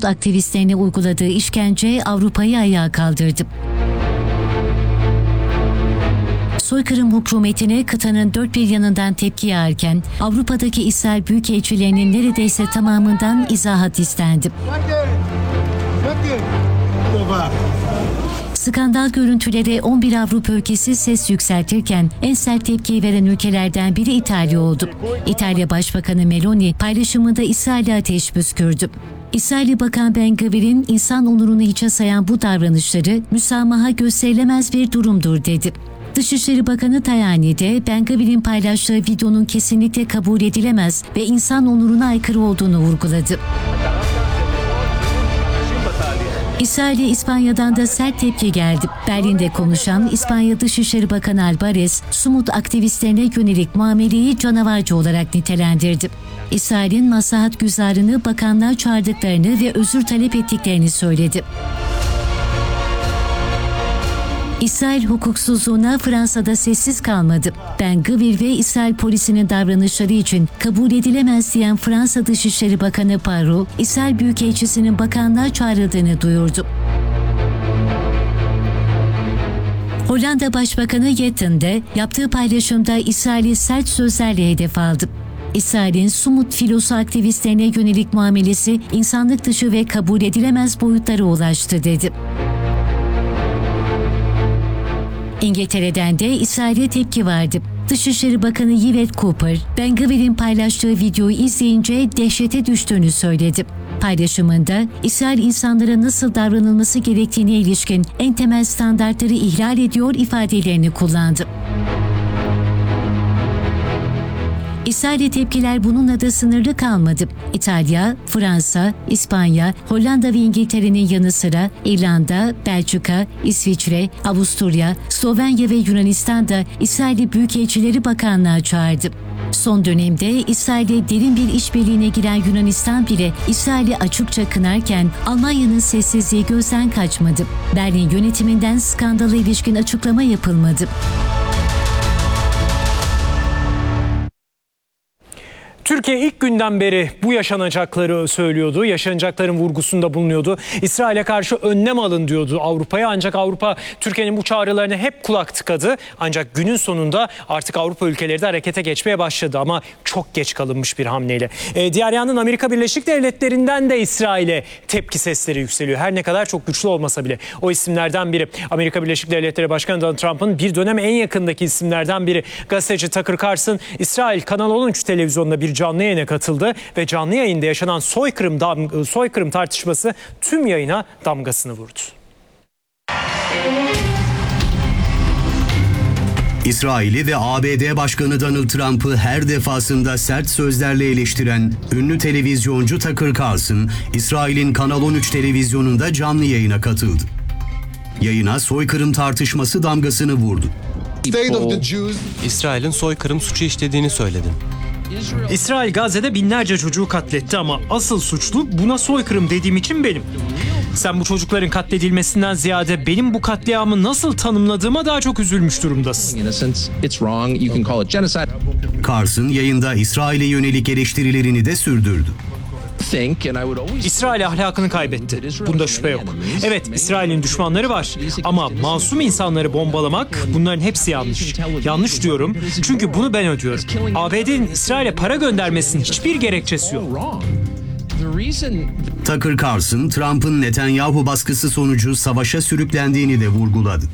Sumut aktivistlerine uyguladığı işkence Avrupa'yı ayağa kaldırdı. Soykırım hükümetine kıtanın dört bir yanından tepki yağarken Avrupa'daki İsrail büyükelçilerinin neredeyse tamamından izahat istendi. Skandal görüntülere 11 Avrupa ülkesi ses yükseltirken en sert tepkiyi veren ülkelerden biri İtalya oldu. İtalya Başbakanı Meloni paylaşımında İsrail'e ateş püskürdü. İsrail Bakan Ben Gvir'in insan onurunu hiçe sayan bu davranışları müsamaha gösterilemez bir durumdur dedi. Dışişleri Bakanı Tajani de Ben Gvir'in paylaştığı videonun kesinlikle kabul edilemez ve insan onuruna aykırı olduğunu vurguladı. İsrail'e İspanya'dan da sert tepki geldi. Berlin'de konuşan İspanya Dışişleri Bakanı Alvarez, Sumut aktivistlerine yönelik muameleyi canavarca olarak nitelendirdi. İsrail'in maslahat güzarını bakanlığa çağırdıklarını ve özür talep ettiklerini söyledi. İsrail hukuksuzluğuna Fransa'da sessiz kalmadı. Ben Gvir ve İsrail polisinin davranışları için kabul edilemez diyen Fransa Dışişleri Bakanı Parot, İsrail Büyükelçisi'nin bakanlığa çağrıldığını duyurdu. Hollanda Başbakanı Yetten de yaptığı paylaşımda İsrail'i sert sözlerle hedef aldı. İsrail'in Sumut filosu aktivistlerine yönelik muamelesi insanlık dışı ve kabul edilemez boyutlara ulaştı dedi. İngiltere'den de İsrail'e tepki verdi. Dışişleri Bakanı Yvette Cooper, Ben Gvir'in paylaştığı videoyu izleyince dehşete düştüğünü söyledi. Paylaşımında İsrail insanlara nasıl davranılması gerektiğine ilişkin en temel standartları ihlal ediyor ifadelerini kullandı. İsrail'e tepkiler bununla da sınırlı kalmadı. İtalya, Fransa, İspanya, Hollanda ve İngiltere'nin yanı sıra İrlanda, Belçika, İsviçre, Avusturya, Slovenya ve Yunanistan da İsrail'i büyükelçileri bakanlığa çağırdı. Son dönemde İsrail'e derin bir işbirliğine giren Yunanistan bile İsrail'i açıkça kınarken Almanya'nın sessizliği gözden kaçmadı. Berlin yönetiminden skandala ilişkin açıklama yapılmadı. Türkiye ilk günden beri bu yaşanacakları söylüyordu. Yaşanacakların vurgusunda bulunuyordu. İsrail'e karşı önlem alın diyordu Avrupa'ya. Ancak Avrupa Türkiye'nin bu çağrılarına hep kulak tıkadı. Ancak günün sonunda artık Avrupa ülkeleri de harekete geçmeye başladı. Ama çok geç kalınmış bir hamleyle. Diğer yandan Amerika Birleşik Devletleri'nden de İsrail'e tepki sesleri yükseliyor. Her ne kadar çok güçlü olmasa bile. O isimlerden biri Amerika Birleşik Devletleri Başkanı Donald Trump'ın bir dönem en yakındaki isimlerden biri. Gazeteci Tucker Carlson, İsrail Kanal 13 televizyonda bir canlı yayına katıldı ve canlı yayında yaşanan soykırım tartışması tüm yayına damgasını vurdu. İsrail'i ve ABD Başkanı Donald Trump'ı her defasında sert sözlerle eleştiren ünlü televizyoncu Tucker Carlson, İsrail'in Kanal 13 televizyonunda canlı yayına katıldı. Yayına soykırım tartışması damgasını vurdu. İsrail'in soykırım suçu işlediğini söyledi. İsrail Gazze'de binlerce çocuğu katletti ama asıl suçlu buna soykırım dediğim için benim. Sen bu çocukların katledilmesinden ziyade benim bu katliamı nasıl tanımladığıma daha çok üzülmüş durumdasın. Carlson yayında İsrail'e yönelik eleştirilerini de sürdürdü. İsrail ahlakını kaybetti. Bunda şüphe yok. Evet, İsrail'in düşmanları var ama masum insanları bombalamak, bunların hepsi yanlış. Yanlış diyorum çünkü bunu ben ödüyorum. ABD'nin İsrail'e para göndermesinin hiçbir gerekçesi yok. Tucker Carlson, Trump'ın Netanyahu baskısı sonucu savaşa sürüklendiğini de vurguladı.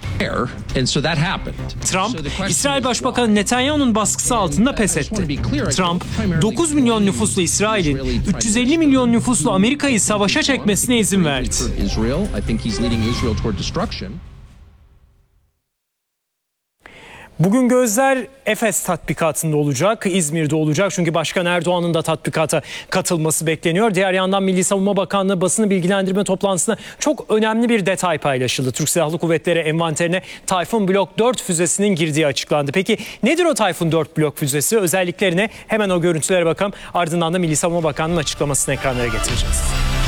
Trump, İsrail Başbakanı Netanyahu'nun baskısı altında pes etti. Trump, 9 milyon nüfuslu İsrail'in 350 milyon nüfuslu Amerika'yı savaşa çekmesine izin verdi. Bugün gözler Efes tatbikatında olacak, İzmir'de olacak. Çünkü Başkan Erdoğan'ın da tatbikata katılması bekleniyor. Diğer yandan Milli Savunma Bakanlığı basını bilgilendirme toplantısında çok önemli bir detay paylaşıldı. Türk Silahlı Kuvvetleri envanterine Tayfun Blok 4 füzesinin girdiği açıklandı. Peki nedir o Tayfun 4 blok füzesi? Özelliklerine hemen o görüntülere bakalım. Ardından da Milli Savunma Bakanlığı'nın açıklamasını ekranlara getireceğiz.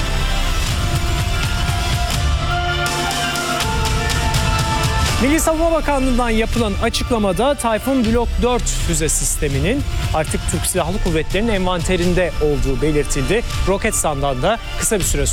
Milli Savunma Bakanlığı'ndan yapılan açıklamada Tayfun Blok 4 füze sisteminin artık Türk Silahlı Kuvvetleri'nin envanterinde olduğu belirtildi. Roketsan'dan da kısa bir süre